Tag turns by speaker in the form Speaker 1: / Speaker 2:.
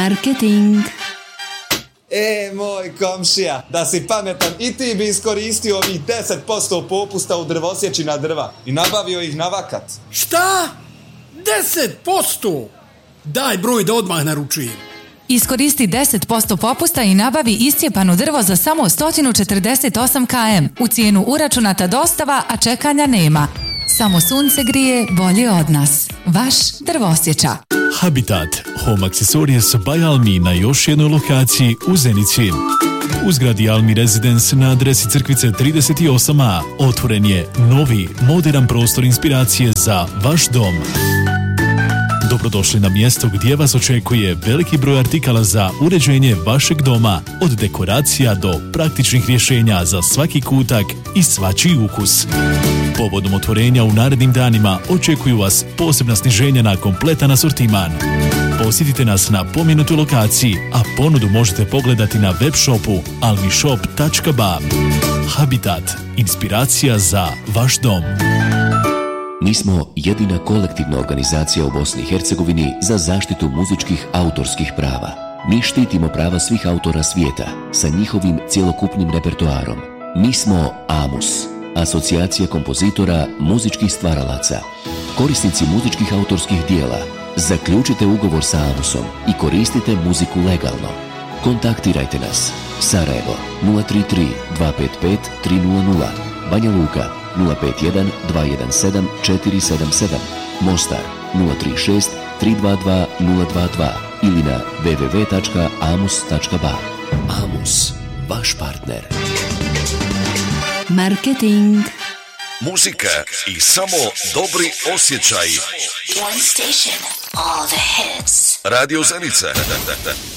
Speaker 1: Marketing.
Speaker 2: Moj komšija, da si pametan i ti bi iskoristio ovih 10% popusta u drvosjeći na drva i nabavio ih na vakat.
Speaker 3: Šta? 10%? Daj broj da odmah naručujem.
Speaker 4: Iskoristi 10% popusta i nabavi iscijepano drvo za samo 148 km. U cijenu uračunata dostava, a čekanja nema. Samo sunce grije bolje od nas. Vaš Drvosječa.
Speaker 5: Habitat Home Accessories by Almi na još jednoj lokaciji u Zenici. U zgradi Almi Residence na adresi Crkvice 38a otvoren je novi, moderan prostor inspiracije za vaš dom. Dobrodošli na mjesto gdje vas očekuje veliki broj artikala za uređenje vašeg doma, od dekoracija do praktičnih rješenja za svaki kutak i svačiji ukus. Povodom otvorenja u narednim danima očekuju vas posebna sniženja na kompletan asortiman. Posjetite nas na pomenutoj lokaciji, a ponudu možete pogledati na web shopu almishop.ba. Habitat, inspiracija za vaš dom.
Speaker 6: Mi smo jedina kolektivna organizacija u Bosni i Hercegovini za zaštitu muzičkih autorskih prava. Mi štitimo prava svih autora svijeta sa njihovim cjelokupnim repertoarom. Mi smo AMUS, Asocijacija kompozitora muzičkih stvaralaca. Korisnici muzičkih autorskih dijela, zaključite ugovor sa AMUSom i koristite muziku legalno. Kontaktirajte nas. Sarajevo 033 255 300, Banja Luka 051 217 477, Mostar 036 322 022 ili na www.amus.ba. AMUS, vaš partner.
Speaker 1: Marketing.
Speaker 7: Muzika i samo dobri osjećaji.
Speaker 1: One station, all the hits.
Speaker 7: Radio Zenica.